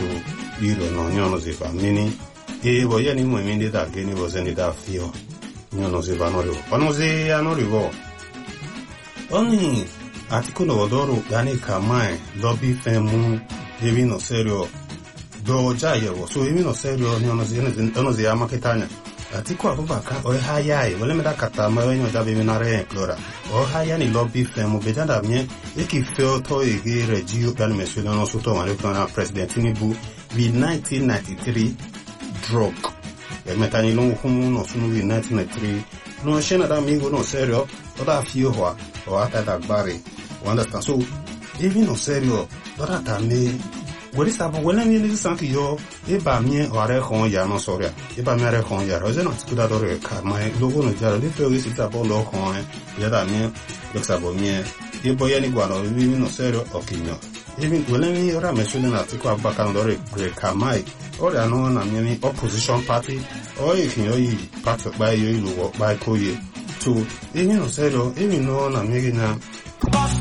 to iro no nyono ziva mini e voya ni muemende da geni vozeni da fio nyono ziva no rivo panoze anorivo oni articolo odoro gani kamae lobby femu evi no serio do jayevo so evi no serio nyono zi ama ketanya Atiku Abubakar o hayai wole meda kata ma wenyo da be minare klora o haya ni lobby femu bejanda mie eki feo to ege regio dan monsieur no soto mare kana president Tinubu vi 1993 drug e metani no humu no sunu vi 1993 no shena da mingo no serio o da fio ho o ata da bare o understand so even no serio o da ta me Wori sabo wala ni ni sanki yo e ba mie ore khon ya no soria e ba mie re khon ya ro je no tikuda do re ka mai logo no jaro ni to isi ta bo lo khon ya da mie lo sabo mie e boya ni gwa no vi no serio okinyo even wala ni ora me shule na tiku Abubakar do re ka mai ora no na mie ni opposition party o e kinyo yi party ba yo ilu ba ko ye to even no serio even no na mie na